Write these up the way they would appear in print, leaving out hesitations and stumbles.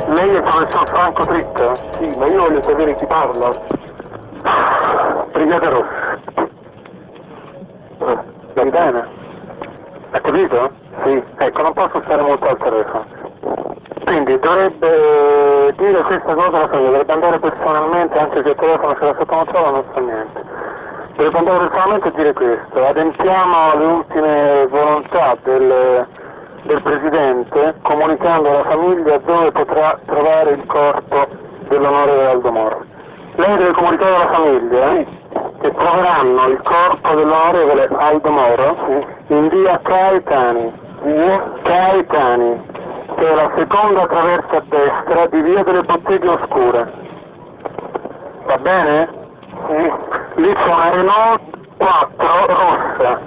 Lei è il professor Franco Tritta? Sì, ma io voglio sapere chi parla. Brigata Rossa. Capitano? Ha capito? Sì. Ecco, non posso stare molto al telefono. Quindi dovrebbe dire questa cosa alla famiglia, dovrebbe andare personalmente, anche se il telefono ce l'ha sotto controllo non fa niente. Dovrebbe andare personalmente a dire questo. Adempiamo alle ultime volontà del Presidente, comunicando alla famiglia dove potrà trovare il corpo dell'onorevole Aldo Moro. Lei deve comunicare alla famiglia che troveranno il corpo dell'onorevole Aldo Moro in via Caetani, che è la seconda traversa a destra di via delle Botteghe Oscure. Va bene? Sì. Lì c'è una Renault 4 rossa.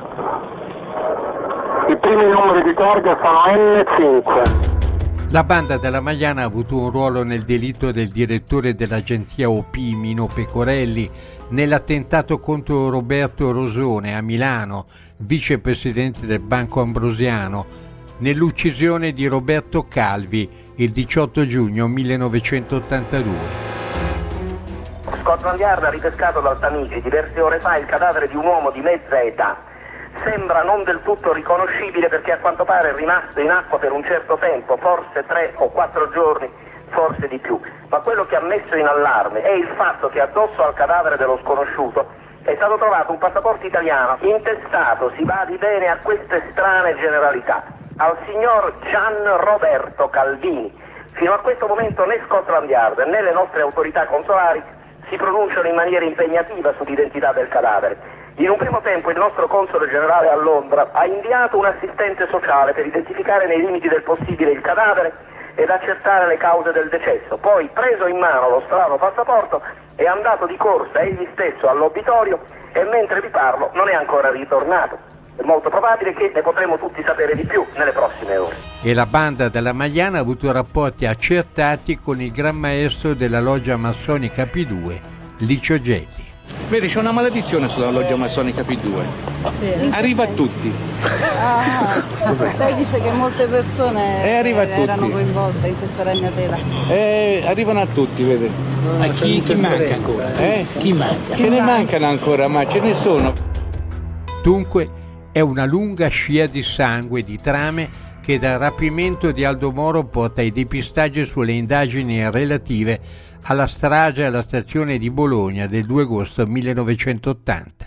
I primi numeri di targa sono N5. La banda della Magliana ha avuto un ruolo nel delitto del direttore dell'agenzia OP Mino Pecorelli, nell'attentato contro Roberto Rosone a Milano, vicepresidente del Banco Ambrosiano, nell'uccisione di Roberto Calvi il 18 giugno 1982. Scotland Yard ha ripescato dal Tamigi diverse ore fa il cadavere di un uomo di mezza età. Sembra non del tutto riconoscibile perché a quanto pare è rimasto in acqua per un certo tempo, forse 3 o 4 giorni, forse di più. Ma quello che ha messo in allarme è il fatto che addosso al cadavere dello sconosciuto è stato trovato un passaporto italiano intestato, si badi bene, a queste strane generalità: al signor Gian Roberto Calvini. Fino a questo momento né Scotland Yard né le nostre autorità consolari si pronunciano in maniera impegnativa sull'identità del cadavere. In un primo tempo il nostro console generale a Londra ha inviato un assistente sociale per identificare nei limiti del possibile il cadavere ed accertare le cause del decesso. Poi, preso in mano lo strano passaporto, è andato di corsa egli stesso all'obitorio e mentre vi parlo non è ancora ritornato. È molto probabile che ne potremo tutti sapere di più nelle prossime ore. E la banda della Magliana ha avuto rapporti accertati con il gran maestro della loggia massonica P2, Licio Gelli. Vedi, c'è una maledizione sulla loggia massonica P2. Sì, arriva a tutti. Lei dice che molte persone erano tutti. coinvolte in questa ragnatela. Arrivano a tutti, vedi. Ma chi manca ancora? Chi manca? Ce ne mancano ancora, ma ce ne sono. Dunque è una lunga scia di sangue, di trame, che dal rapimento di Aldo Moro porta ai depistaggi sulle indagini relative alla strage alla stazione di Bologna del 2 agosto 1980.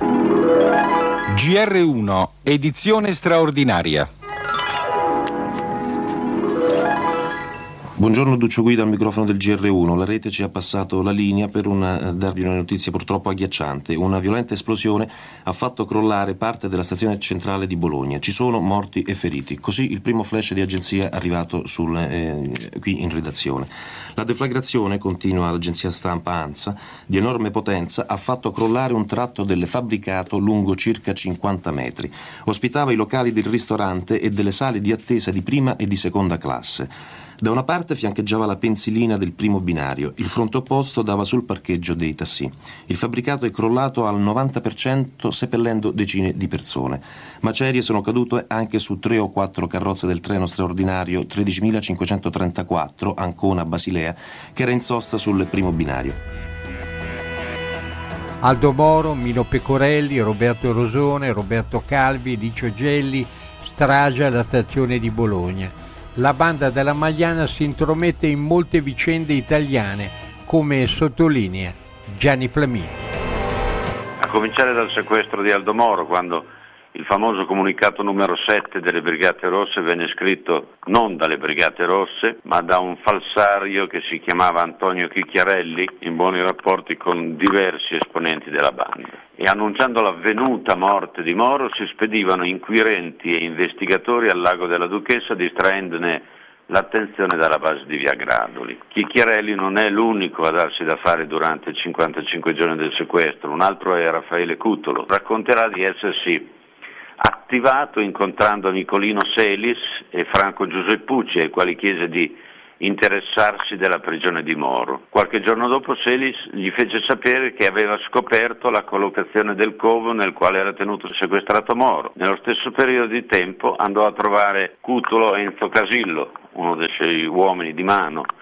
GR1, edizione straordinaria. Buongiorno, Duccio Guida al microfono del GR1. La rete ci ha passato la linea per darvi una notizia purtroppo agghiacciante. Una violenta esplosione ha fatto crollare parte della stazione centrale di Bologna. Ci sono morti e feriti. Così il primo flash di agenzia è arrivato qui in redazione. La deflagrazione, continua l'agenzia stampa ANSA, di enorme potenza, ha fatto crollare un tratto del fabbricato lungo circa 50 metri. Ospitava i locali del ristorante e delle sale di attesa di prima e di seconda classe. Da una parte fiancheggiava la pensilina del primo binario, il fronte opposto dava sul parcheggio dei tassì. Il fabbricato è crollato al 90%, seppellendo decine di persone. Macerie sono cadute anche su 3 o 4 carrozze del treno straordinario 13.534 Ancona-Basilea, che era in sosta sul primo binario. Aldo Moro, Mino Pecorelli, Roberto Rosone, Roberto Calvi, Licio Gelli, strage alla stazione di Bologna. La banda della Magliana si intromette in molte vicende italiane, come sottolinea Gianni Flamini. A cominciare dal sequestro di Aldo Moro, quando il famoso comunicato numero 7 delle Brigate Rosse venne scritto non dalle Brigate Rosse, ma da un falsario che si chiamava Antonio Chicchiarelli, in buoni rapporti con diversi esponenti della banda. E annunciando l'avvenuta morte di Moro si spedivano inquirenti e investigatori al lago della Duchessa, distraendone l'attenzione dalla base di Via Gradoli. Chicchiarelli non è l'unico a darsi da fare durante i 55 giorni del sequestro, un altro è Raffaele Cutolo. Racconterà di essersi attivato incontrando Nicolino Selis e Franco Giuseppucci, ai quali chiese di interessarsi della prigione di Moro. Qualche giorno dopo Selis gli fece sapere che aveva scoperto la collocazione del covo nel quale era tenuto sequestrato Moro. Nello stesso periodo di tempo andò a trovare Cutolo Enzo Casillo, uno dei suoi uomini di mano,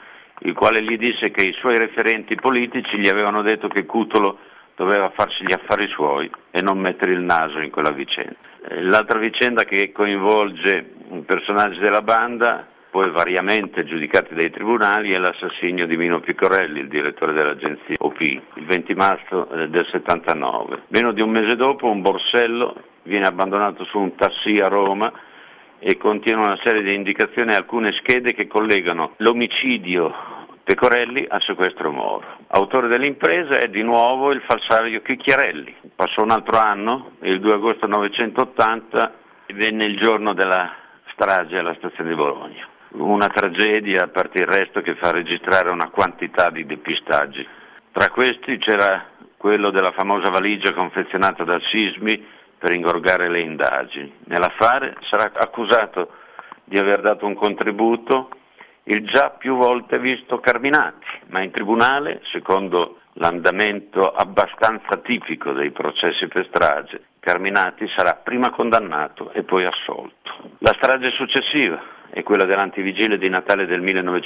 il quale gli disse che i suoi referenti politici gli avevano detto che Cutolo doveva farsi gli affari suoi e non mettere il naso in quella vicenda. L'altra vicenda che coinvolge personaggi della banda, poi variamente giudicati dai tribunali, è l'assassinio di Mino Pecorelli, il direttore dell'agenzia OP, il 20 marzo del 79. Meno di un mese dopo un borsello viene abbandonato su un taxi a Roma e contiene una serie di indicazioni e alcune schede che collegano l'omicidio Pecorelli al sequestro Moro. Autore dell'impresa è di nuovo il falsario Chicchiarelli. Passò un altro anno e il 2 agosto 1980 venne il giorno della strage alla stazione di Bologna. Una tragedia, a parte il resto, che fa registrare una quantità di depistaggi. Tra questi c'era quello della famosa valigia confezionata dal Sismi per ingorgare le indagini. Nell'affare sarà accusato di aver dato un contributo il già più volte visto Carminati, ma in tribunale, secondo l'andamento abbastanza tipico dei processi per strage, Carminati sarà prima condannato e poi assolto. La strage successiva è quella dell'antivigile di Natale del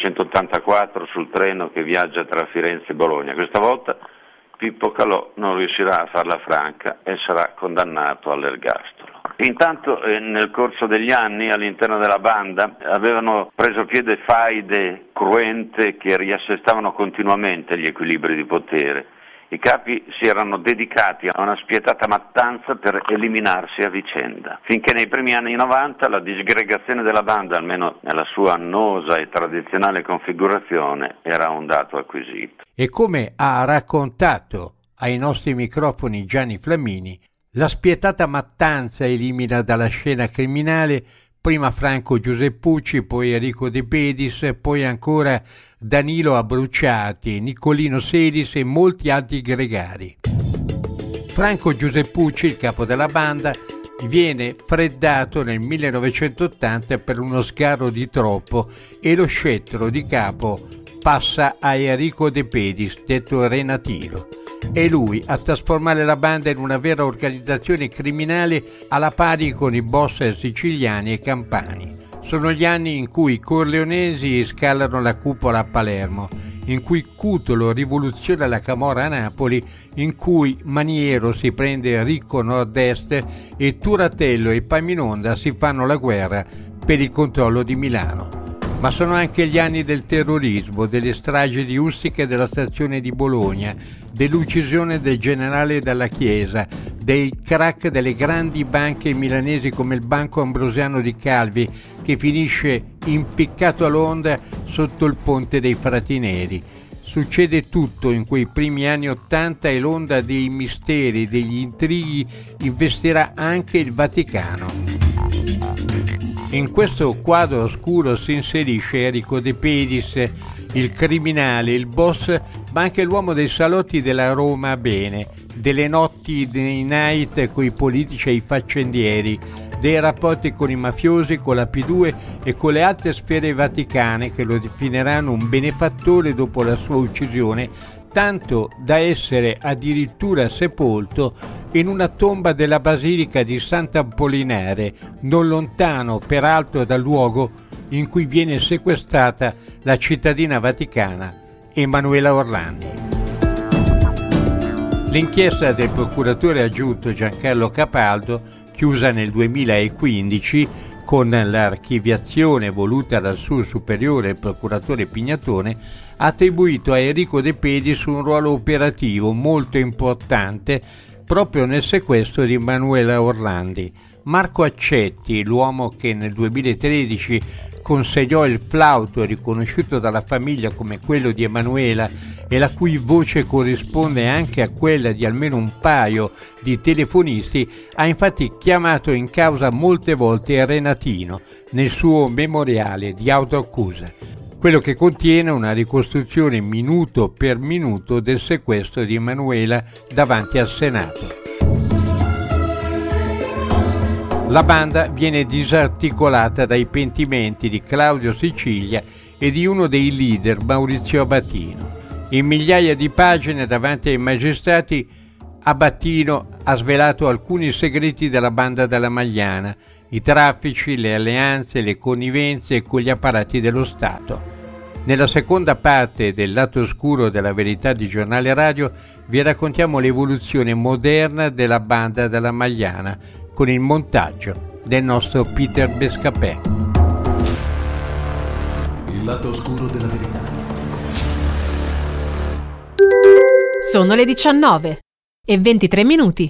1984 sul treno che viaggia tra Firenze e Bologna. Questa volta Pippo Calò non riuscirà a farla franca e sarà condannato all'ergastolo. Intanto nel corso degli anni all'interno della banda avevano preso piede faide cruente che riassestavano continuamente gli equilibri di potere. I capi si erano dedicati a una spietata mattanza per eliminarsi a vicenda, finché nei primi anni 90 la disgregazione della banda, almeno nella sua annosa e tradizionale configurazione, era un dato acquisito. E come ha raccontato ai nostri microfoni Gianni Flammini, la spietata mattanza elimina dalla scena criminale prima Franco Giuseppucci, poi Enrico De Pedis, poi ancora Danilo Abruciati, Nicolino Sedis e molti altri gregari. Franco Giuseppucci, il capo della banda, viene freddato nel 1980 per uno sgarro di troppo e lo scettro di capo passa a Enrico De Pedis, detto Renatino. È lui a trasformare la banda in una vera organizzazione criminale alla pari con i boss siciliani e campani. Sono gli anni in cui i corleonesi scalano la cupola a Palermo, in cui Cutolo rivoluziona la camorra a Napoli, in cui Maniero si prende Ricco nord-est e Turatello e Paminonda si fanno la guerra per il controllo di Milano. Ma sono anche gli anni del terrorismo, delle stragi di Ustica e della stazione di Bologna, dell'uccisione del generale Dalla Chiesa, dei crack delle grandi banche milanesi come il Banco Ambrosiano di Calvi, che finisce impiccato all'onda sotto il ponte dei Frati Neri. Succede tutto in quei primi anni '80 e l'onda dei misteri, degli intrighi investirà anche il Vaticano. In questo quadro oscuro si inserisce Enrico De Pedis, il criminale, il boss, ma anche l'uomo dei salotti della Roma bene, delle notti dei night coi politici e i faccendieri, dei rapporti con i mafiosi, con la P2 e con le altre sfere vaticane che lo definiranno un benefattore dopo la sua uccisione, tanto da essere addirittura sepolto in una tomba della Basilica di Sant'Apollinare, non lontano peraltro dal luogo in cui viene sequestrata la cittadina vaticana Emanuela Orlandi. L'inchiesta del procuratore aggiunto Giancarlo Capaldo, chiusa nel 2015 con l'archiviazione voluta dal suo superiore procuratore Pignatone, ha attribuito a Enrico De Pedis un ruolo operativo molto importante proprio nel sequestro di Emanuela Orlandi. Marco Accetti, l'uomo che nel 2013 consegnò il flauto riconosciuto dalla famiglia come quello di Emanuela e la cui voce corrisponde anche a quella di almeno un paio di telefonisti, ha infatti chiamato in causa molte volte Renatino nel suo memoriale di autoaccusa, quello che contiene una ricostruzione minuto per minuto del sequestro di Emanuela davanti al Senato. La banda viene disarticolata dai pentimenti di Claudio Sicilia e di uno dei leader, Maurizio Abatino. In migliaia di pagine davanti ai magistrati, Abatino ha svelato alcuni segreti della banda della Magliana, i traffici, le alleanze, le connivenze con gli apparati dello Stato. Nella seconda parte del lato oscuro della verità di Giornale Radio vi raccontiamo l'evoluzione moderna della banda della Magliana con il montaggio del nostro Peter Bescapè. Il lato oscuro della verità. Sono le 19:23.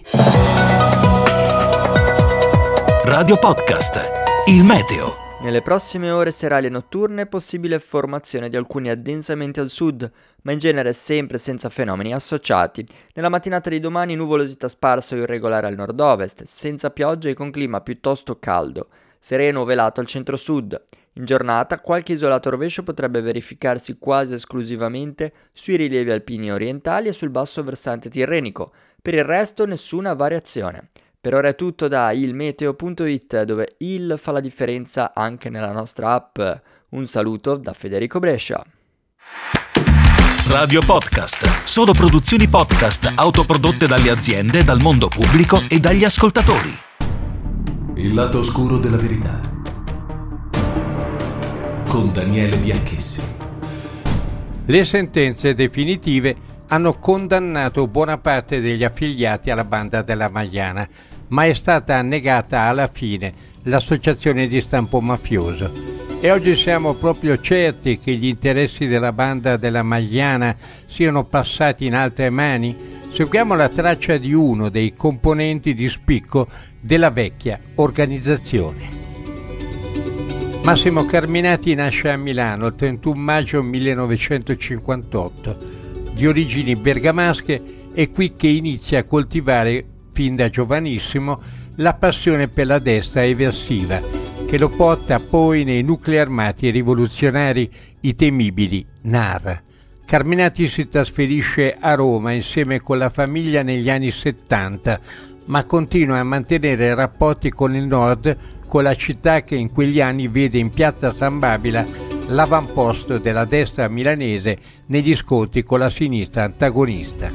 Radio Podcast, il meteo. Nelle prossime ore serali e notturne è possibile formazione di alcuni addensamenti al sud, ma in genere sempre senza fenomeni associati. Nella mattinata di domani nuvolosità sparsa o irregolare al nord-ovest, senza pioggia e con clima piuttosto caldo. Sereno o velato al centro-sud. In giornata qualche isolato rovescio potrebbe verificarsi quasi esclusivamente sui rilievi alpini orientali e sul basso versante tirrenico. Per il resto nessuna variazione. Per ora è tutto da ilmeteo.it, dove il fa la differenza anche nella nostra app. Un saluto da Federico Brescia. Radio Podcast. Solo produzioni podcast autoprodotte dalle aziende, dal mondo pubblico e dagli ascoltatori. Il lato oscuro della verità. Con Daniele Bianchessi. Le sentenze definitive hanno condannato buona parte degli affiliati alla banda della Magliana, ma è stata negata alla fine l'associazione di stampo mafioso. E oggi siamo proprio certi che gli interessi della banda della Magliana siano passati in altre mani? Seguiamo la traccia di uno dei componenti di spicco della vecchia organizzazione. Massimo Carminati nasce a Milano il 31 maggio 1958. Di origini bergamasche, è qui che inizia a coltivare fin da giovanissimo la passione per la destra eversiva, che lo porta poi nei nuclei armati rivoluzionari, i temibili NAR. Carminati si trasferisce a Roma insieme con la famiglia negli anni 70, ma continua a mantenere rapporti con il nord, con la città che in quegli anni vede in piazza San Babila l'avamposto della destra milanese negli scontri con la sinistra antagonista.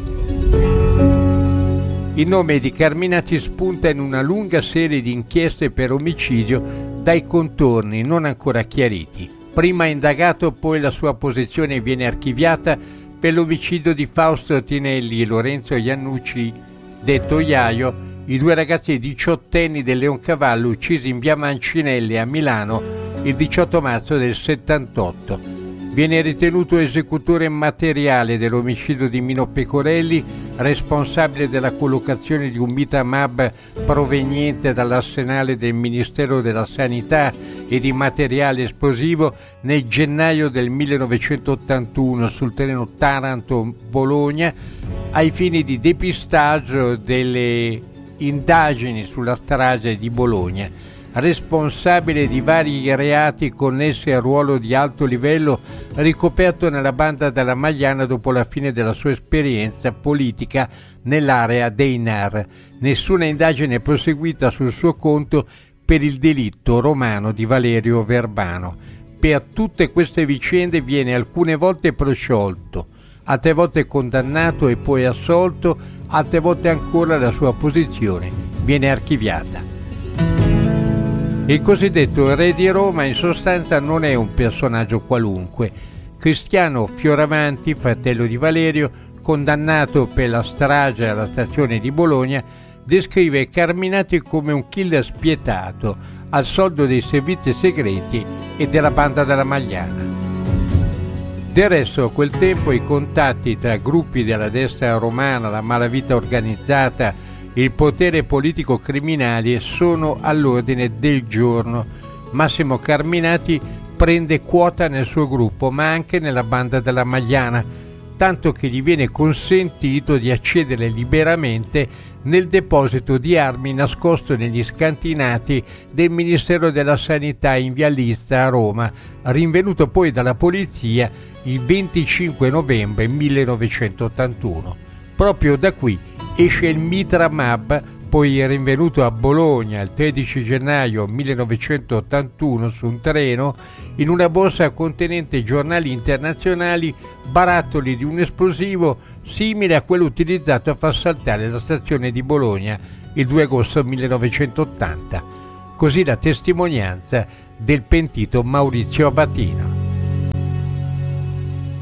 Il nome di Carminati spunta in una lunga serie di inchieste per omicidio dai contorni non ancora chiariti. Prima indagato, poi la sua posizione viene archiviata per l'omicidio di Fausto Tinelli e Lorenzo Iannucci, detto Iaio, i due ragazzi diciottenni del Leoncavallo uccisi in via Mancinelli a Milano il 18 marzo del 78. Viene ritenuto esecutore materiale dell'omicidio di Mino Pecorelli, responsabile della collocazione di un mitamab proveniente dall'arsenale del Ministero della Sanità e di materiale esplosivo nel gennaio del 1981 sul terreno Taranto-Bologna ai fini di depistaggio delle indagini sulla strage di Bologna, responsabile di vari reati connessi al ruolo di alto livello ricoperto nella banda della Magliana dopo la fine della sua esperienza politica nell'area dei NAR. Nessuna indagine è proseguita sul suo conto per il delitto romano di Valerio Verbano. Per tutte queste vicende viene alcune volte prosciolto, altre volte condannato e poi assolto, altre volte ancora la sua posizione viene archiviata. Il cosiddetto re di Roma in sostanza non è un personaggio qualunque. Cristiano Fioravanti, fratello di Valerio, condannato per la strage alla stazione di Bologna, descrive Carminati come un killer spietato al soldo dei servizi segreti e della banda della Magliana. Del resto, a quel tempo i contatti tra gruppi della destra romana, la malavita organizzata, il potere politico criminale sono all'ordine del giorno. Massimo Carminati prende quota nel suo gruppo, ma anche nella banda della Magliana, tanto che gli viene consentito di accedere liberamente nel deposito di armi nascosto negli scantinati del Ministero della Sanità in via Lista a Roma, rinvenuto poi dalla polizia il 25 novembre 1981. Proprio da qui esce il Mitramab, poi rinvenuto a Bologna il 13 gennaio 1981 su un treno in una borsa contenente giornali internazionali, barattoli di un esplosivo simile a quello utilizzato a far saltare la stazione di Bologna il 2 agosto 1980. Così la testimonianza del pentito Maurizio Abatino.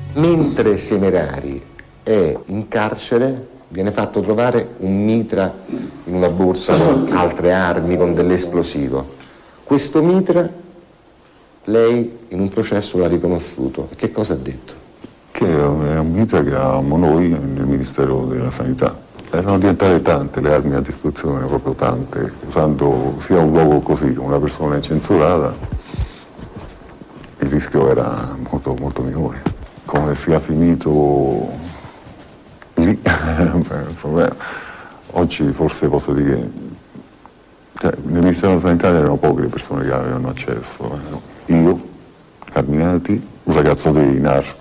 Mentre Semerari è in carcere, viene fatto trovare un mitra in una borsa con altre armi, con dell'esplosivo. Questo mitra, lei in un processo l'ha riconosciuto. Che cosa ha detto? Che è un mitra che avevamo noi nel Ministero della Sanità. Erano diventate tante le armi a disposizione, proprio tante, usando sia un luogo così, una persona incensurata, il rischio era molto, molto minore. Come sia finito lì, il problema. Oggi forse posso dire che nel Ministero della Sanità erano poche le persone che avevano accesso. Io, Carminati, un ragazzo dei NAR,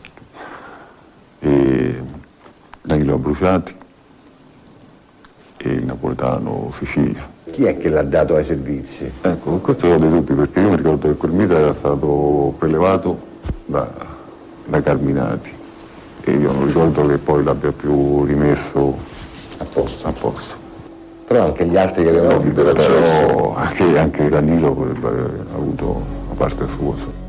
e Danilo Bruciati, e il napoletano Sicilia. Chi è che l'ha dato ai servizi? Ecco, questo ho dei dubbi, perché io mi ricordo che quel mitra era stato prelevato da Carminati e io non ricordo che poi l'abbia più rimesso a posto. Però anche gli altri che avevano libero accesso. Anche Danilo ha avuto una parte sua.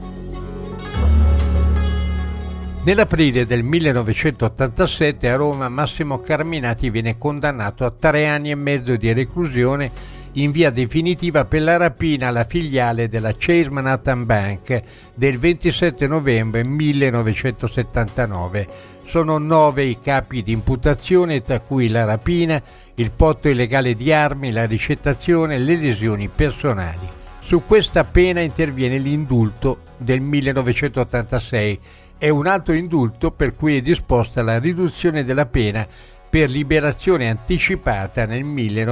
Nell'aprile del 1987 a Roma Massimo Carminati viene condannato a 3 anni e mezzo di reclusione in via definitiva per la rapina alla filiale della Chase Manhattan Bank del 27 novembre 1979. Sono 9 i capi di imputazione, tra cui la rapina, il porto illegale di armi, la ricettazione e le lesioni personali. Su questa pena interviene l'indulto del 1986 e un altro indulto per cui è disposta la riduzione della pena per liberazione anticipata nel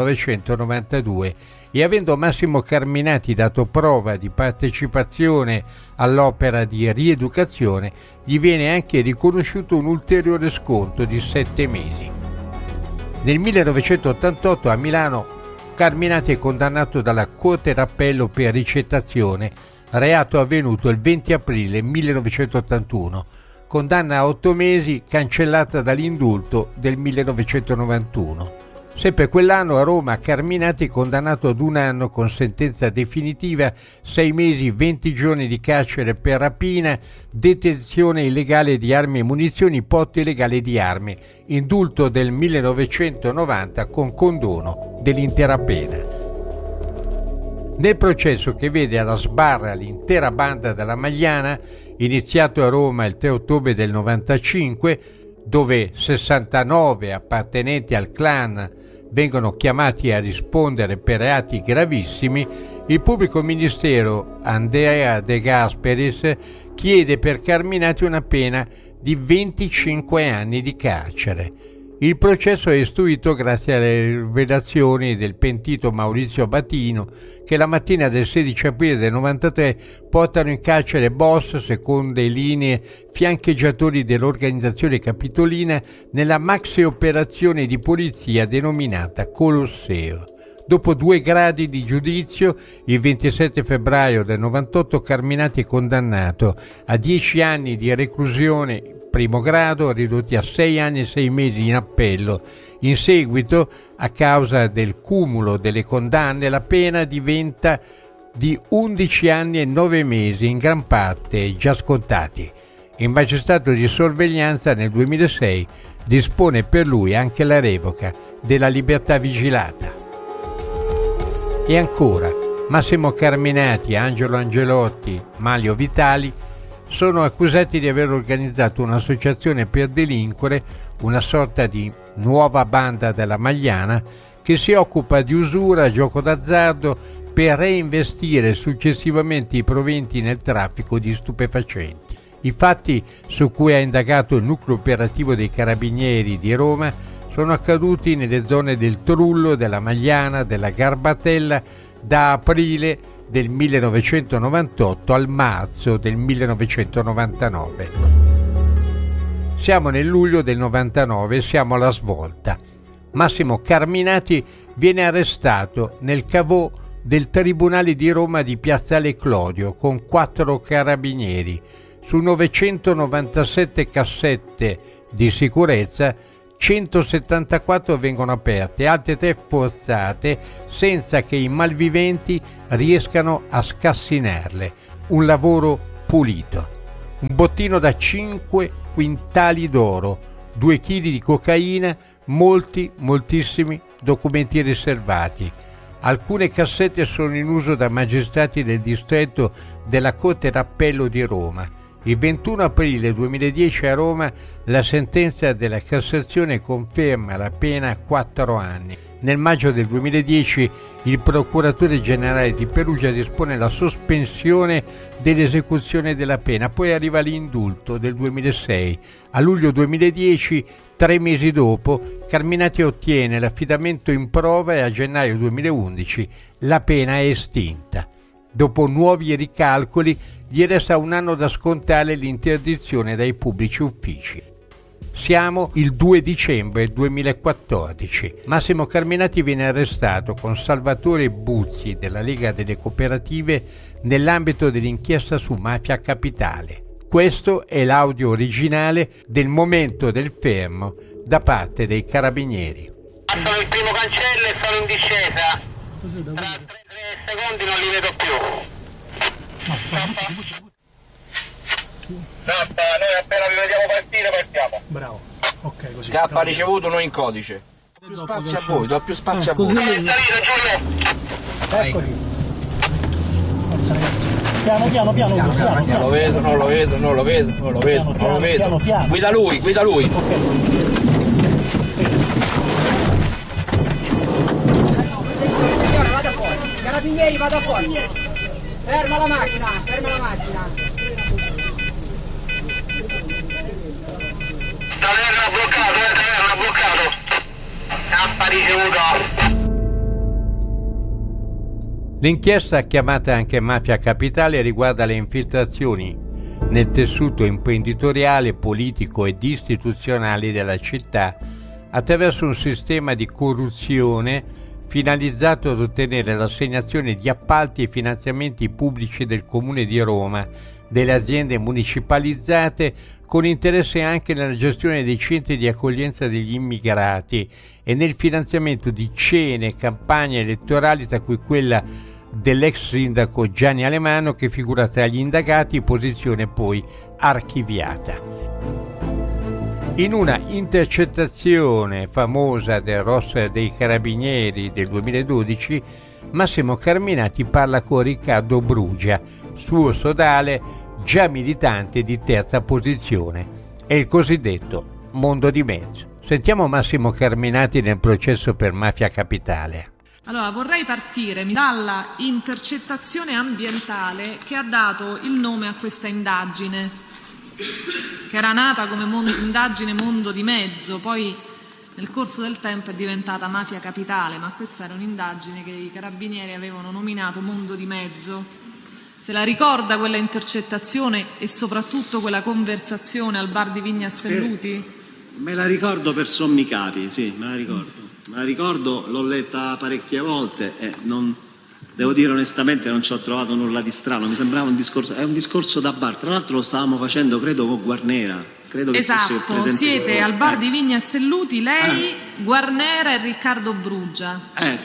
1992 e avendo Massimo Carminati dato prova di partecipazione all'opera di rieducazione, gli viene anche riconosciuto un ulteriore sconto di 7 mesi. Nel 1988 a Milano Carminati è condannato dalla Corte d'Appello per ricettazione, reato avvenuto il 20 aprile 1981, condanna a 8 mesi cancellata dall'indulto del 1991. Sempre quell'anno a Roma Carminati è condannato ad 1 anno con sentenza definitiva, 6 mesi, 20 giorni di carcere per rapina, detenzione illegale di armi e munizioni, porto illegale di armi, indulto del 1990 con condono dell'intera pena. Nel processo che vede alla sbarra l'intera banda della Magliana, iniziato a Roma il 3 ottobre del 95, dove 69 appartenenti al clan vengono chiamati a rispondere per reati gravissimi, il pubblico ministero Andrea De Gasperis chiede per Carminati una pena di 25 anni di carcere. Il processo è istruito grazie alle rivelazioni del pentito Maurizio Batino, che la mattina del 16 aprile del 93 portano in carcere boss, secondo le linee fiancheggiatori dell'organizzazione capitolina, nella maxi operazione di polizia denominata Colosseo. Dopo 2 gradi di giudizio, il 27 febbraio del 98 Carminati è condannato a 10 anni di reclusione primo grado, ridotti a 6 anni e 6 mesi in appello. In seguito, a causa del cumulo delle condanne, la pena diventa di 11 anni e 9 mesi, in gran parte già scontati. Il magistrato di sorveglianza nel 2006 dispone per lui anche la revoca della libertà vigilata. E ancora, Massimo Carminati, Angelo Angelotti, Manlio Vitali sono accusati di aver organizzato un'associazione per delinquere, una sorta di nuova banda della Magliana che si occupa di usura, gioco d'azzardo per reinvestire successivamente i proventi nel traffico di stupefacenti. I fatti su cui ha indagato il nucleo operativo dei Carabinieri di Roma sono accaduti nelle zone del Trullo, della Magliana, della Garbatella da aprile del 1998 al marzo del 1999. Siamo nel luglio del 99 e siamo alla svolta. Massimo Carminati viene arrestato nel caveau del Tribunale di Roma di Piazzale Clodio con 4 carabinieri. Su 997 cassette di sicurezza 174 vengono aperte, altre 3 forzate senza che i malviventi riescano a scassinarle. Un lavoro pulito. un bottino da 5 quintali d'oro, 2 kg di cocaina, moltissimi documenti riservati. Alcune cassette sono in uso da magistrati del distretto della Corte d'Appello di Roma. Il 21 aprile 2010 a Roma la sentenza della Cassazione conferma la pena a 4 anni. Nel maggio del 2010 il procuratore generale di Perugia dispone la sospensione dell'esecuzione della pena, poi arriva l'indulto del 2006. A luglio 2010, 3 mesi dopo, Carminati ottiene l'affidamento in prova e a gennaio 2011 la pena è estinta. Dopo nuovi ricalcoli gli resta 1 anno da scontare l'interdizione dai pubblici uffici. Siamo il 2 dicembre 2014. Massimo Carminati viene arrestato con Salvatore Buzzi della Lega delle Cooperative nell'ambito dell'inchiesta su Mafia Capitale. Questo è l'audio originale del momento del fermo da parte dei carabinieri. Sono il primo cancello e sono in discesa. Tra 3 secondi non li vedo più. Zappa, noi appena vi vediamo partire partiamo. Bravo, ok, così. K ha ricevuto noi in codice. Più spazio a voi, do più spazio a voi. Salire, Giulio. Eccoci. Forza ragazzi. Piano. Non lo vedo. Guida lui. Ok. Carabinieri, vada fuori. Ferma la macchina. Taverna bloccato. K ricevuto. L'inchiesta, chiamata anche Mafia Capitale, riguarda le infiltrazioni nel tessuto imprenditoriale, politico ed istituzionale della città attraverso un sistema di corruzione finalizzato ad ottenere l'assegnazione di appalti e finanziamenti pubblici del Comune di Roma, delle aziende municipalizzate, con interesse anche nella gestione dei centri di accoglienza degli immigrati e nel finanziamento di cene e campagne elettorali, tra cui quella dell'ex sindaco Gianni Alemanno, che figura tra gli indagati, posizione poi archiviata. In una intercettazione famosa del ROS dei Carabinieri del 2012, Massimo Carminati parla con Riccardo Brugia, suo sodale, già militante di terza posizione. È il cosiddetto mondo di mezzo. Sentiamo Massimo Carminati nel processo per Mafia Capitale. Allora, vorrei partire dalla intercettazione ambientale che ha dato il nome a questa indagine, che era nata come indagine mondo di mezzo, poi nel corso del tempo è diventata Mafia Capitale, ma questa era un'indagine che i carabinieri avevano nominato mondo di mezzo. Se la ricorda quella intercettazione e soprattutto quella conversazione al bar di Vigna Stelluti? Me la ricordo per sommi capi, sì, me la ricordo, l'ho letta parecchie volte e devo dire onestamente non ci ho trovato nulla di strano, mi sembrava un discorso da bar, tra l'altro lo stavamo facendo credo con Guarnera. Esatto, siete al bar di Vigna Stelluti, lei, Guarnera e Riccardo Brugia.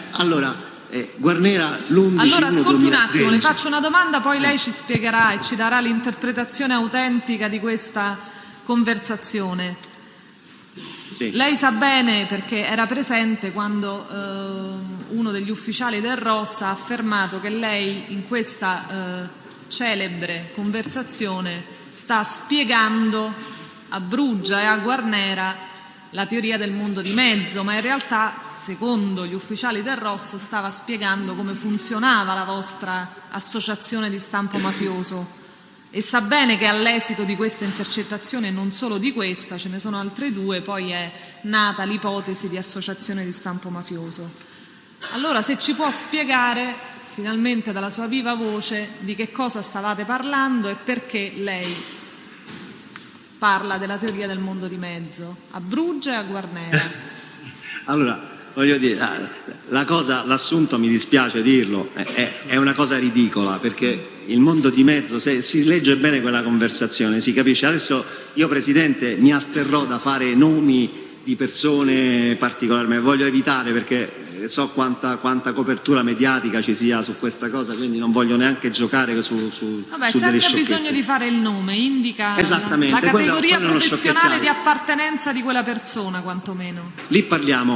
Guarnera l'11. Allora ascolti un attimo, le faccio una domanda, poi lei ci spiegherà e ci darà l'interpretazione autentica di questa conversazione. Sì. Lei sa bene, perché era presente quando uno degli ufficiali del ROS ha affermato che lei in questa celebre conversazione sta spiegando a Brugia e a Guarnera la teoria del mondo di mezzo, ma in realtà, secondo gli ufficiali del ROS, stava spiegando come funzionava la vostra associazione di stampo mafioso. E sa bene che all'esito di questa intercettazione, non solo di questa, ce ne sono altre 2, poi è nata l'ipotesi di associazione di stampo mafioso. Allora, se ci può spiegare finalmente dalla sua viva voce di che cosa stavate parlando e perché lei parla della teoria del mondo di mezzo a Brugia e a Guarnera. Allora, voglio dire, l'assunto, mi dispiace dirlo, è una cosa ridicola, perché il mondo di mezzo, se si legge bene quella conversazione, si capisce. Adesso io, Presidente, mi asterrò da fare nomi di persone particolarmente, voglio evitare, perché so quanta copertura mediatica ci sia su questa cosa, quindi non voglio neanche giocare su Vabbè, su delle senza sciocchezze. bisogno di fare il nome, indica Esattamente, la categoria quello è uno professionale sciocchezzare. di appartenenza di quella persona, quantomeno. Lì parliamo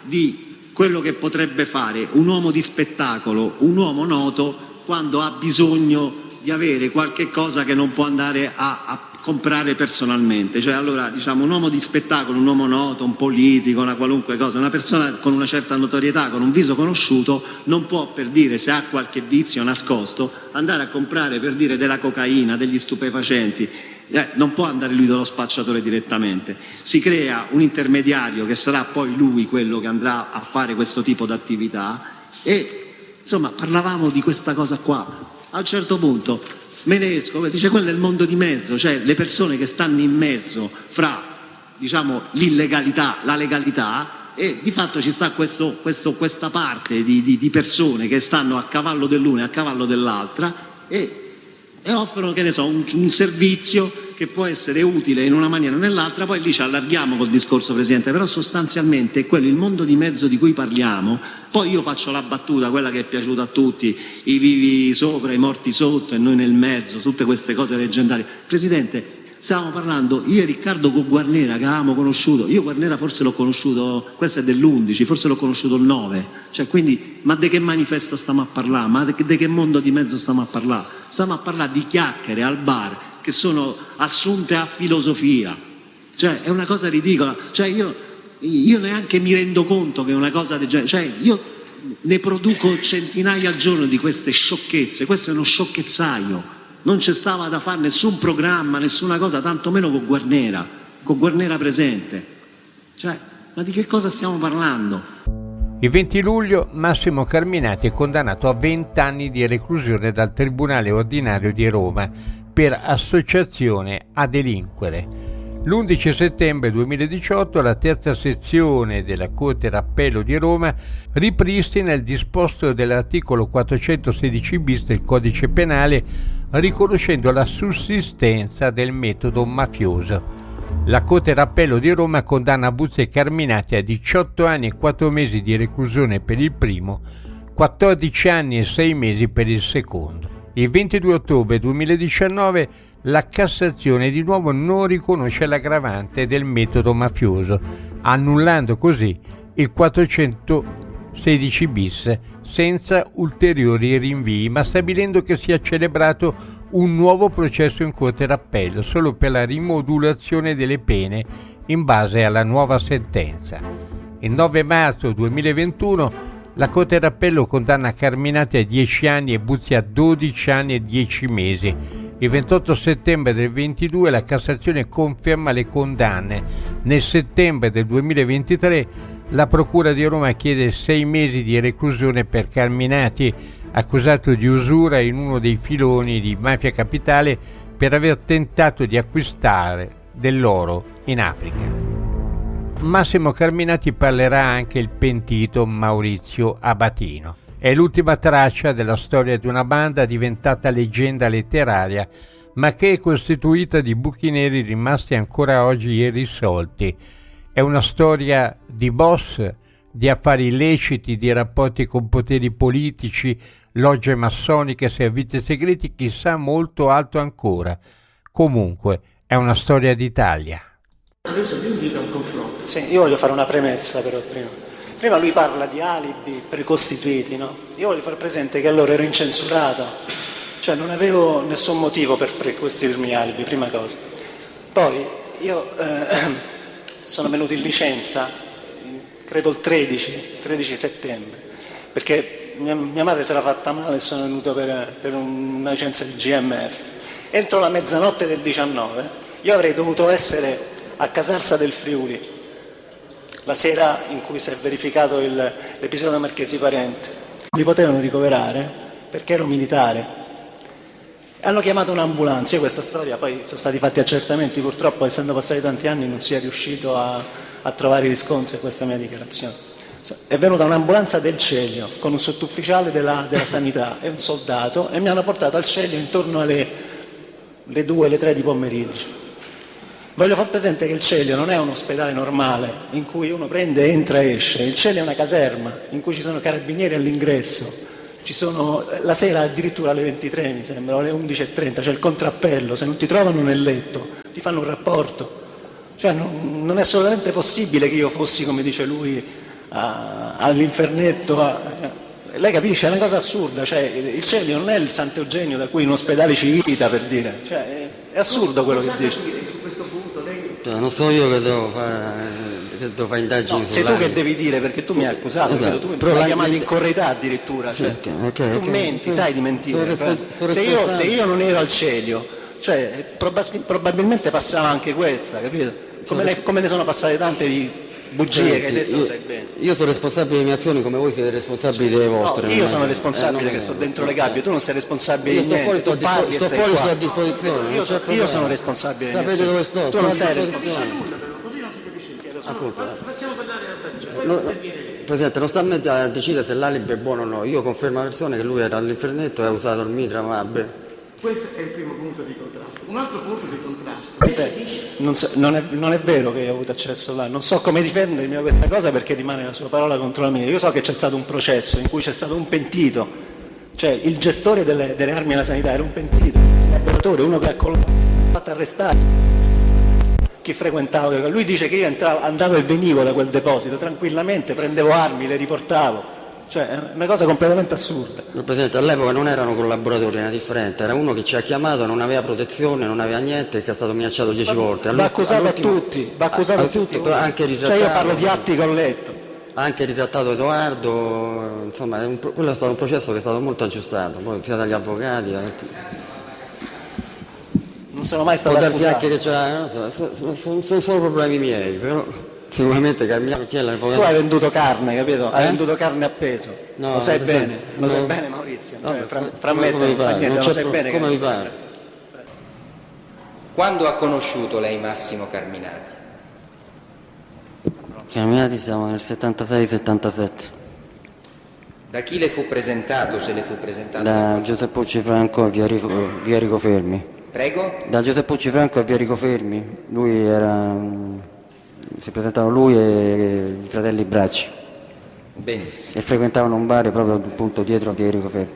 di quello che potrebbe fare un uomo di spettacolo, un uomo noto, quando ha bisogno di avere qualche cosa che non può andare a comprare personalmente. Cioè, allora, diciamo, un uomo di spettacolo, un uomo noto, un politico, una qualunque cosa, una persona con una certa notorietà, con un viso conosciuto, non può, per dire, se ha qualche vizio nascosto, andare a comprare, per dire, della cocaina, degli stupefacenti. Non può andare lui dallo spacciatore direttamente. Si crea un intermediario che sarà poi lui quello che andrà a fare questo tipo di attività e, insomma, parlavamo di questa cosa qua. A un certo punto me ne esco, dice quello è il mondo di mezzo, cioè le persone che stanno in mezzo fra, diciamo, l'illegalità, la legalità, e di fatto ci sta questa parte di persone che stanno a cavallo dell'una e a cavallo dell'altra e offrono, che ne so, un servizio che può essere utile in una maniera o nell'altra. Poi lì ci allarghiamo col discorso, Presidente, però sostanzialmente è quello il mondo di mezzo di cui parliamo. Poi io faccio la battuta, quella che è piaciuta a tutti, i vivi sopra, i morti sotto e noi nel mezzo, tutte queste cose leggendarie. Presidente, stavamo parlando, io e Riccardo con Guarnera che avevamo conosciuto, io Guarnera forse l'ho conosciuto, questo è dell'11, forse l'ho conosciuto il 9, cioè quindi, ma di che manifesto stiamo a parlare? Ma di che mondo di mezzo stiamo a parlare? Stiamo a parlare di chiacchiere al bar che sono assunte a filosofia, cioè è una cosa ridicola, cioè io neanche mi rendo conto che è una cosa del genere, cioè io ne produco centinaia al giorno di queste sciocchezze, questo è uno sciocchezzaio. Non c'è stava da fare nessun programma, nessuna cosa, tantomeno con Guarnera presente. Cioè, ma di che cosa stiamo parlando? Il 20 luglio Massimo Carminati è condannato a 20 anni di reclusione dal Tribunale Ordinario di Roma per associazione a delinquere. L'11 settembre 2018 la terza sezione della Corte d'Appello di Roma ripristina il disposto dell'articolo 416 bis del Codice Penale riconoscendo la sussistenza del metodo mafioso. La Corte d'Appello di Roma condanna Buzzi e Carminati a 18 anni e 4 mesi di reclusione per il primo, 14 anni e 6 mesi per il secondo. Il 22 ottobre 2019 la Cassazione di nuovo non riconosce l'aggravante del metodo mafioso, annullando così il 416 bis senza ulteriori rinvii, ma stabilendo che sia celebrato un nuovo processo in Corte d'Appello solo per la rimodulazione delle pene in base alla nuova sentenza. Il 9 marzo 2021 la Corte d'Appello condanna Carminati a 10 anni e Buzzi a 12 anni e 10 mesi. Il 28 settembre del 2022 la Cassazione conferma le condanne. Nel settembre del 2023 la Procura di Roma chiede 6 mesi di reclusione per Carminati, accusato di usura in uno dei filoni di Mafia Capitale per aver tentato di acquistare dell'oro in Africa. Massimo Carminati parlerà anche il pentito Maurizio Abatino. È l'ultima traccia della storia di una banda diventata leggenda letteraria, ma che è costituita di buchi neri rimasti ancora oggi irrisolti. È una storia di boss, di affari illeciti, di rapporti con poteri politici, logge massoniche, servizi segreti, chissà molto altro ancora. Comunque, è una storia d'Italia. Adesso vi invito a un confronto. Sì, io voglio fare una premessa però prima. Prima lui parla di alibi precostituiti, no? Io voglio far presente che allora ero incensurato, cioè non avevo nessun motivo per precostituirmi alibi, prima cosa. Poi io sono venuto in licenza, credo il 13 settembre, perché mia madre si era fatta male e sono venuto per una licenza di GMF. Entro la mezzanotte del 19 io avrei dovuto essere a Casarsa del Friuli, la sera in cui si è verificato l'episodio Marchesi Parente. Mi potevano ricoverare perché ero militare. Hanno chiamato un'ambulanza. Io questa storia, poi sono stati fatti accertamenti, purtroppo essendo passati tanti anni non si è riuscito a trovare riscontri a questa mia dichiarazione. È venuta un'ambulanza del Celio con un sottufficiale della sanità e un soldato e mi hanno portato al Celio intorno alle 2, le 3 di pomeriggio. Voglio far presente che il Celio non è un ospedale normale in cui uno prende, entra e esce. Il Celio è una caserma in cui ci sono carabinieri all'ingresso, ci sono la sera addirittura alle 23 mi sembra, o alle 11:30, c'è il contrappello, se non ti trovano nel letto ti fanno un rapporto. Cioè non è assolutamente possibile che io fossi, come dice lui, all'infernetto. Lei capisce, è una cosa assurda, cioè il Celio non è il Sant'Eugenio da cui in ospedale ci vita, per dire, cioè, è assurdo quello che dice. Su questo punto lei... Non so io che devo fare indagini. No, sei tu che devi dire, perché tu mi hai accusato, esatto. Tu mi hai chiamato in correità addirittura, cioè, tu menti, sai di mentire. Se io non ero al Celio, cioè, probabilmente passava anche questa, capito? Come ne sono passate tante di bugie che hai detto, sai bene. Io sono responsabile delle mie azioni come voi siete responsabili delle vostre. No, io sono responsabile che sto dentro le gabbie, tu non sei responsabile di niente. Sto fuori sulla disposizione. Io sono responsabile. Sapete dove sto? Tu non sei responsabile. Così non si capisce niente. Facciamo parlare Presidente, non sta a me a decidere se l'alibi è buono o no. Io confermo alla versione che lui era all'infernetto e ha usato il mitra Mabe. Questo è il primo punto di contrasto. Un altro punto di contrasto. Non è vero che io ho avuto accesso là, non so come difendermi da questa cosa perché rimane la sua parola contro la mia. Io so che c'è stato un processo in cui c'è stato un pentito, cioè il gestore delle armi alla sanità era un pentito, un laboratore, uno che ha fatto arrestare chi frequentava. Lui dice che io andavo e venivo da quel deposito tranquillamente, prendevo armi, le riportavo. Cioè è una cosa completamente assurda. Presidente, all'epoca non erano collaboratori, era differente, era uno che ci ha chiamato, non aveva protezione, non aveva niente, che è stato minacciato 10 volte. Va accusato a tutti, però anche ritrattato. Cioè io parlo di atti che ho letto. Ha anche ritrattato Edoardo, insomma quello è stato un processo che è stato molto aggiustato, poi sia dagli avvocati. Non sono mai stato accusato. Anche che sono solo problemi miei, però... Sicuramente Carmine, chi è l'avvocato? Tu hai venduto carne, capito? Hai venduto carne a peso. No, lo sai bene, lo sai bene Maurizio. No, cioè, fra me e te, lo sai bene. Come mi pare. Quando ha conosciuto lei Massimo Carminati? Carminati siamo nel 76-77. Da chi le fu presentato, se le fu presentato? Da Giuseppucci Franco e via Rico Fermi. Prego? Da Giuseppucci Franco e via Rico Fermi. Lui era... Si presentavano lui e i fratelli Bracci. Benissimo. E frequentavano un bar proprio appunto dietro a via Enrico Fermi.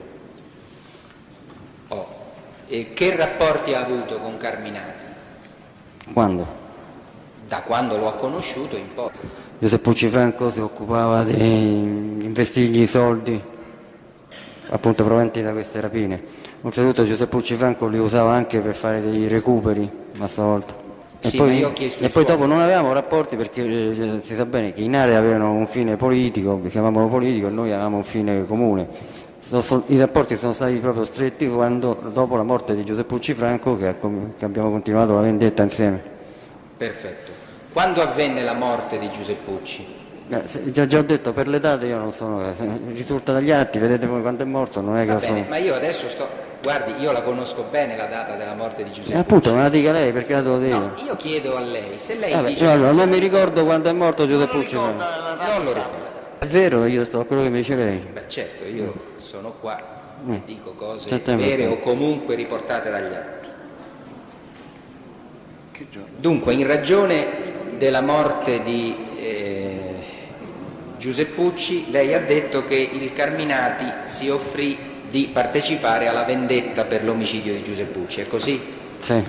E che rapporti ha avuto con Carminati? Quando? Da quando lo ha conosciuto in poi. Giuseppucci Franco si occupava di investirgli i soldi appunto provenienti da queste rapine. Oltretutto Giuseppucci Franco li usava anche per fare dei recuperi a sua volta. Sì, e poi dopo non avevamo rapporti perché si sa bene che in area avevano un fine politico, chiamavano politico, e noi avevamo un fine comune. I rapporti sono stati proprio stretti dopo la morte di Giuseppucci Franco che abbiamo continuato la vendetta insieme. Perfetto. Quando avvenne la morte di Giuseppucci? Già ho detto, per le date io non sono, risulta dagli atti, vedete voi quando è morto, non è che... Va bene, ma io adesso guardi, io la conosco bene la data della morte di Giuseppucci. Appunto, me la dica lei, perché la devo dire? No, io chiedo a lei, se lei dice... Allora, non mi ricordo quando è morto Giuseppucci. Non lo ricordo. È vero, io sto a quello che mi dice lei. Beh certo, io sono qua e dico cose vere o comunque riportate dagli atti. Dunque, in ragione della morte di Giuseppucci, lei ha detto che il Carminati si offrì di partecipare alla vendetta per l'omicidio di Giuseppucci, è così? Sì.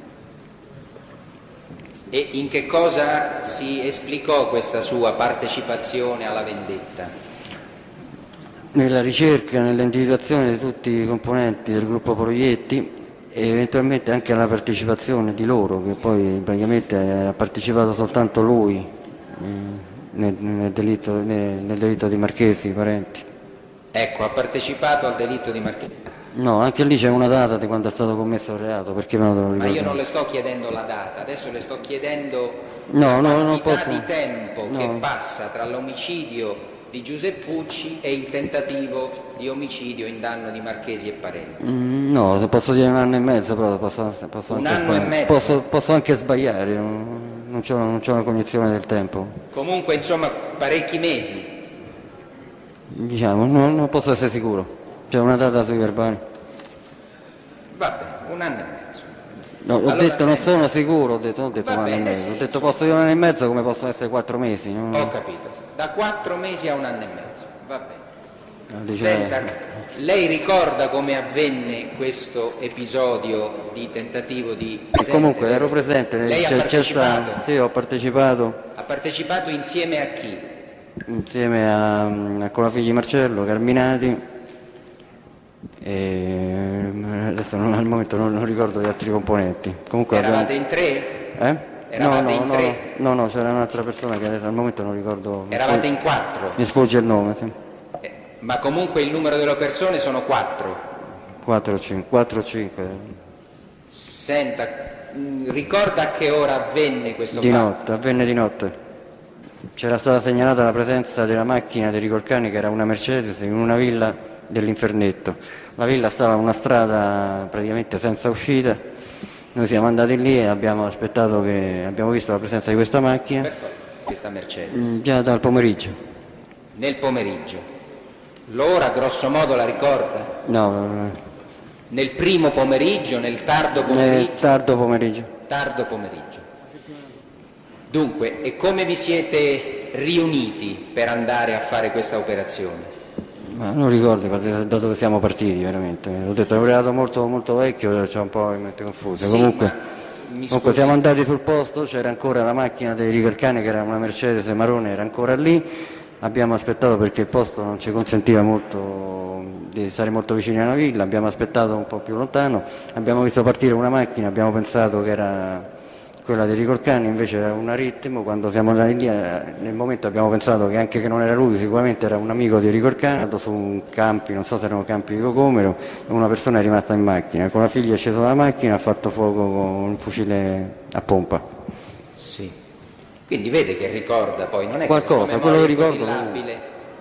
E in che cosa si esplicò questa sua partecipazione alla vendetta? Nella ricerca, nell'individuazione di tutti i componenti del gruppo Proietti e eventualmente anche alla partecipazione di loro, che poi praticamente ha partecipato soltanto lui nel delitto di Marchesi, parenti. Ecco, ha partecipato al delitto di Marchesi. No, anche lì c'è una data di quando è stato commesso il reato, perché me lo devo ricordare? Ma io non le sto chiedendo la data, adesso le sto chiedendo non posso. Di tempo che passa tra l'omicidio di Giuseppucci e il tentativo di omicidio in danno di Marchesi e parenti. No, posso dire 1 anno e mezzo, però posso anche sbagliare, non c'ho una cognizione del tempo. Comunque, insomma, parecchi mesi. Diciamo, non posso essere sicuro. C'è una data sui verbali. Va bene, 1 anno e mezzo. No, ho detto non sono sicuro, ho detto un anno e mezzo. Ho detto posso dire un anno e mezzo come possono essere 4 mesi. Ho capito, da 4 mesi a un anno e mezzo, va bene. Senta, lei ricorda come avvenne questo episodio di tentativo di... Comunque ero presente, lei ha partecipato? Sì, ho partecipato. Ha partecipato insieme a chi? Insieme a Colafigli Marcello, Carminati, e adesso al momento non ricordo gli altri componenti. Comunque eravate in 3? Eravate in 3? No, c'era un'altra persona che adesso al momento non ricordo. Eravate in 4? Mi sfugge il nome, sì. Ma comunque il numero delle persone sono 4? 4 o 5. Senta, ricorda a che ora avvenne questo fatto? Notte, avvenne di notte. C'era stata segnalata la presenza della macchina di Ricolcani, che era una Mercedes, in una villa dell'Infernetto. La villa stava in una strada praticamente senza uscita. Noi siamo andati lì e abbiamo visto la presenza di questa macchina. Perfetto. Questa Mercedes? Già dal pomeriggio. Nel pomeriggio? L'ora grosso modo la ricorda? No. Nel primo pomeriggio, nel tardo pomeriggio? Nel tardo pomeriggio. Tardo pomeriggio. Dunque, e come vi siete riuniti per andare a fare questa operazione? Ma non ricordo da dove siamo partiti veramente. Ho detto è un reato molto, molto vecchio, c'è un po' in mente confuso. Sì, comunque siamo andati sul posto, c'era ancora la macchina dei Ricolcani, che era una Mercedes marrone, era ancora lì. Abbiamo aspettato perché il posto non ci consentiva molto di stare molto vicini alla villa, abbiamo aspettato un po' più lontano, abbiamo visto partire una macchina, abbiamo pensato che era quella dei Ricolcani, invece era un Arittimo. Quando siamo andati lì, nel momento abbiamo pensato che anche che non era lui, sicuramente era un amico di Ricolcani, andato su campi, non so se erano campi di Cocomero, e una persona è rimasta in macchina. Con la figlia è sceso dalla macchina, ha fatto fuoco con un fucile a pompa. Sì. Quindi vede che ricorda poi, non è qualcosa, che quello che ricordo. labile.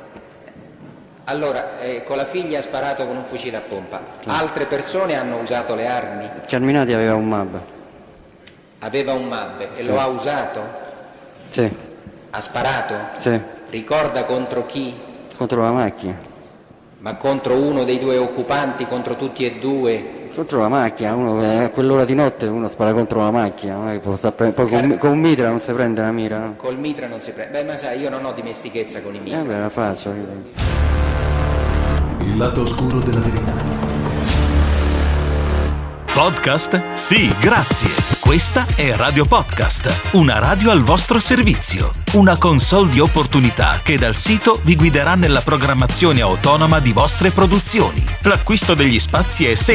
Allora, con la figlia ha sparato con un fucile a pompa. Sì. Altre persone hanno usato le armi? Carminati aveva un MAB. Aveva un MAB e sì. Lo ha usato? Sì. Ha sparato? Sì. Ricorda contro chi? Contro la macchina. Ma contro uno dei due occupanti, contro tutti e due? Contro la macchina, a quell'ora di notte uno spara contro la macchina, non è che può stare poi con un mitra non si prende la mira, no? Col mitra non si prende. Beh, ma sai, io non ho dimestichezza con i mitra. Beh, la faccio. Il lato oscuro della verità. Podcast? Sì, grazie. Questa è Radio Podcast, una radio al vostro servizio, una console di opportunità che dal sito vi guiderà nella programmazione autonoma di vostre produzioni. L'acquisto degli spazi è semplice.